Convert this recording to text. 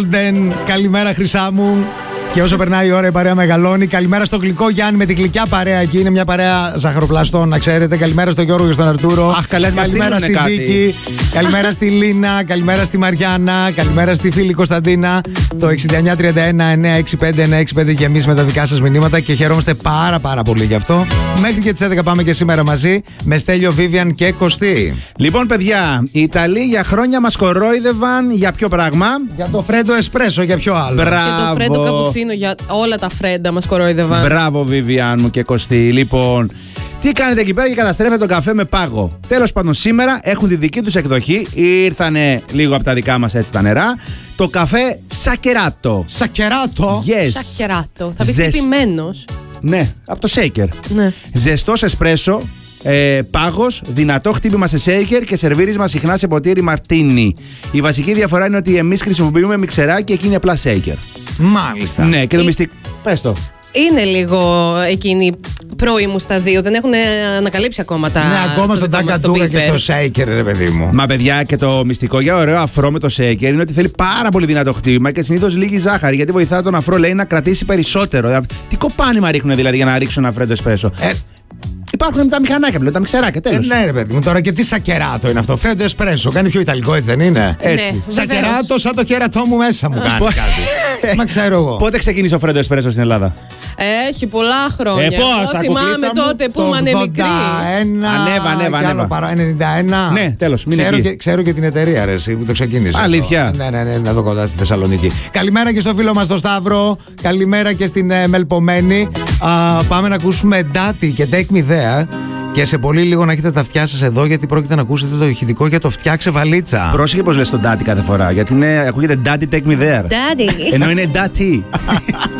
Golden. Καλημέρα, χρυσά μου. Και όσο περνάει η ώρα η παρέα μεγαλώνει. Καλημέρα στο γλυκό Γιάννη με τη γλυκιά παρέα εκεί. Είναι μια παρέα ζαχαροπλαστών, να ξέρετε. Καλημέρα στον Γιώργο και στον Αρτούρο. Αχ, καλημέρα στη Βίκη. Καλημέρα στη Λίνα. Καλημέρα στη Μαριάννα. Καλημέρα στη φίλη Κωνσταντίνα. Το 6931-965-965 και εμείς με τα δικά σας μηνύματα. Και χαιρόμαστε πάρα πολύ γι' αυτό. Μέχρι και τις 11 πάμε και σήμερα μαζί με Στέλιο, Βίβιαν και Κωστή. Λοιπόν, παιδιά, οι Ιταλοί για χρόνια μας κορόιδευαν για ποιο πράγμα? Για το φρέντο εσπρέσο, για ποιο άλλο? Μπράβο. Και το φρέντο καπουτσίνο, για όλα τα φρέντα μας κορόιδευαν. Μπράβο, Βίβιαν μου και Κωστή. Λοιπόν, τι κάνετε εκεί πέρα και καταστρέφετε τον καφέ με πάγο? Τέλος πάντων, σήμερα έχουν τη δική τους εκδοχή. Ήρθανε λίγο από τα δικά μας έτσι τα νερά. Το καφέ σακεράτο. Σακεράτο? Yes. Σακεράτο. Θα πεις τυπημένος. Ναι, από το shaker. Ναι. Ζεστός εσπρέσο, πάγος, δυνατό χτύπημα σε shaker και σερβίρισμα συχνά σε ποτήρι μαρτίνι. Η βασική διαφορά είναι ότι εμείς χρησιμοποιούμε μιξεράκι και εκείνη απλά shaker. Μάλιστα. Ναι, και το μυστικό. Πες το. Είναι λίγο εκείνη πρώη μου σταδίου. Δεν έχουν ανακαλύψει ακόμα τα. Ναι, ακόμα στο ταγκατούκα και στο shaker, ρε παιδί μου. Μα παιδιά, και το μυστικό για ωραίο αφρό με το shaker είναι ότι θέλει πάρα πολύ δυνατό χτύπημα και συνήθως λίγη ζάχαρη. Γιατί βοηθά τον αφρό, λέει, να κρατήσει περισσότερο. Τι κοπάνημα ρίχνουν δηλαδή για να ρίξουν ένα φρέντο εσπρέσο? Υπάρχουν τα μηχανάκια πλέον, τα μιξεράκια, τέλος. Ναι, ρε παιδί μου, τώρα και τι σακεράτο είναι αυτό? Φρέντο εσπρέσο. Κάνει πιο ιταλικό, έτσι δεν είναι? Έτσι. Ναι, Σακεράτο, σαν το κέρατό μου μέσα μου κάνει κάτι. Μα ξέρω εγώ. Πότε ξεκίνησε ο φρέντο εσπρέσο στην Ελλάδα? Έχει πολλά χρόνια. Πώς, Εγώ θυμάμαι τότε που ήμουν μικρή. Ανέβα. Παρά 91. Ναι, τέλος. Ξέρω και την εταιρεία, ρε, εσύ, που το ξεκίνησε. Αλήθεια? Ναι, εδώ κοντά στη Θεσσαλονίκη. Καλημέρα και στο φίλο μας τον Σταύρο. Καλημέρα και στην Μελπομένη. Πάμε να ακούσουμε Ντάτι και Take Me There. Και σε πολύ λίγο να έχετε τα αυτιά σας εδώ, γιατί πρόκειται να ακούσετε το ηχητικό για το Φτιάξε Βαλίτσα. Πρόσεχε πως λες τον Ντάτι κάθε φορά, γιατί ακούγεται Daddy Take Me There. Daddy. Ενώ είναι Ντάτι.